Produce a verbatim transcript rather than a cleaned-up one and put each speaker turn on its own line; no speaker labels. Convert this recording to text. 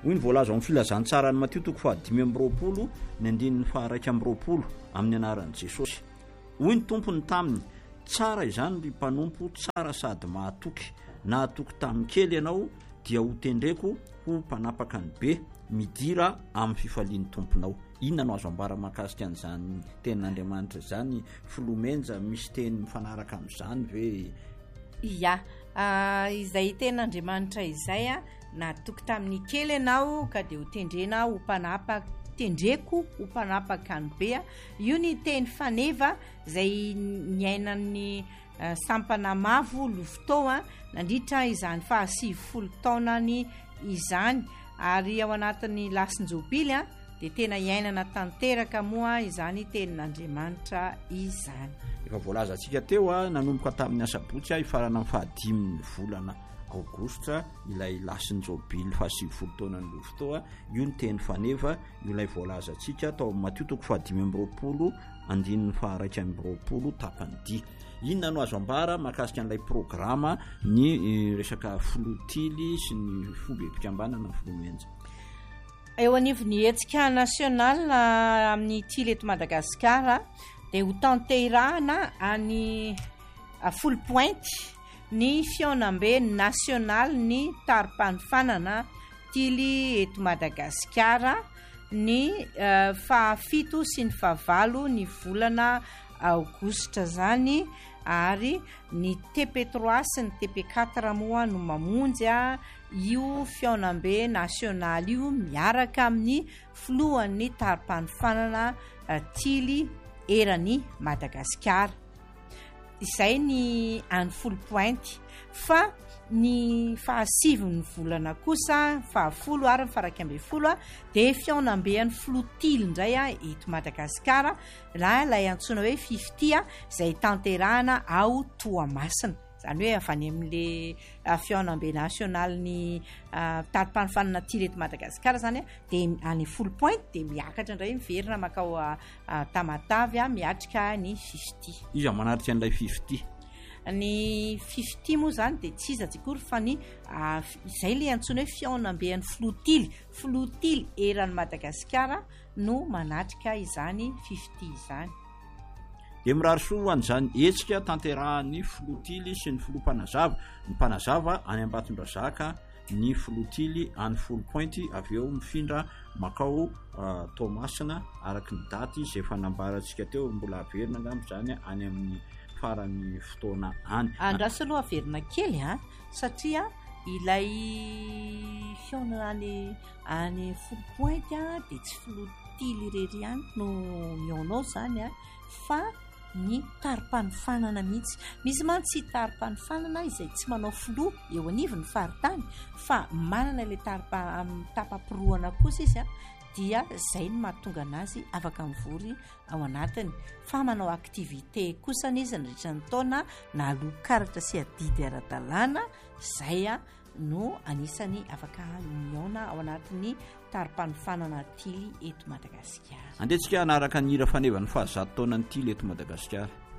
hoy ny voalaza amin'ny filazantsara ny Matteo toko fahadimy amby roapolo ny andininy faharaiky amby roapolo amin'ny anaran'i Jesosy. Hoy ny tompony taminy, tsara izany ny mpanompo tsara sady mahatoky, nahatoky tamin'ny kely ianao dia ho tendreko ho mpanapaka ny be, midira amin'ny fifalian'ny tomponao. Inona no azo ambara mahakasika an'izany tenin'Andriamanitra izany? Filomenja misy teny mifanaraka amin'izany ve?
Ya, uh, izay tenin'Andriamanitra izay a, nahatoky tamin'ny kely ianao ka dia ho tendrena ho mpanapaka, tendreko ho mpanapaka ny be. Io ny teny faneva izay niainan'ny uh, sampana mavo Lofotoa nandritra izany fahasivy folo taonany izany, ary ao anatin'ny lasin-jobily a dia tena iainana tanteraka moa izany tenin'Andriamanitra izany.
Efa voalaza antsika teo a, nanomboka tamin'ny asabotsy a ifarana amin'ny fahadimy volana aogositra ilay lasin'ny jobily fahasivy folo taonany Lofotoa. Io ny teny faneva ilay voalaza antsika tao amin'ny Matteo toko fahadimy amby roapolo andininy faharaiky amby roapolo tapany dia. Inona no azo ambara mahakasika an'ilay programa ny resaka flotily sy ny fomba hipikambanana ny filomenja?
Eo anivon'ny hetsika nasional amin'ny tily eto Madagasikara dia ho tanterahana any folo pointy ny fionambe nasional ny tarim-panofanana tily eto Madagasikara ny uh, fahafito sy ny fahavalo ny volana aogositra zany, ary ny T P trois sy ny T P quatre moa no mamonjy a io fionambe nasional io miaraka amin'ny filohan'ny tarim-panofanana uh, tily eran'ny Madagasikara. Izay ny any folo pointy, fa ny fahasivy volana kosa fahafolo ary ny faraka amby folo a dia fionambean'ny flotily indray a eto Madagasikara, na ilay antsoina hoe fifty a izay tanterahana ao Toamasina. Zany hoe avy any amin'le uh, fionambe nasional ny uh, tarim-panofanana tily eto Madagasikara zany a, dia any folo pointy dia miakatra indray miverina makao uh, uh, Tamatavy a miatrika ny fifty.
Iza manaritra an'ilay fifty?
Ny fifty moa zany dia tsy iza tsikory fa ny uh, izay le antsoina hoe fionambean'ny flotily, flotily eran'ny Madagasikara no manatrika izany fifty izany.
Dia mirary soa an'izany hetsika tanterahan'ny flotily sy ny filohampanazava. Ny mpanazava any Ambatondrazaka, ny flotily any folo pointy, avy eo mifindra makao uh, Toamasina araky ny daty izay efa nambarantsika teo, mbola averina angamba izany any amin'ny farany fotoana any.
Andrasa aloha averina kely ha, satria ilay fiona any any folo pointy a dia tsy flotily irery ihany no mionao zany a, fa ny tarim-panofanana mihitsy. Misy man tsy tarim-panofanana izay tsy manao filoha eo anivon'ny faritany, fa manana ilay tapapirohana kosa izy a, dia izay no mahatonga anazy afaka mivory ao anatiny. Fa manao aktivité kosa izy nandritra ny taona, na aloha-karatra sy adidy ara-dalàna, izay a no anisany afaka miaona ao anatin'ny tarim-panofanana tily eto Madagasikara.
Andetsika anaraka ny hira faneva ny fahazato taonany tily eto Madagasikara.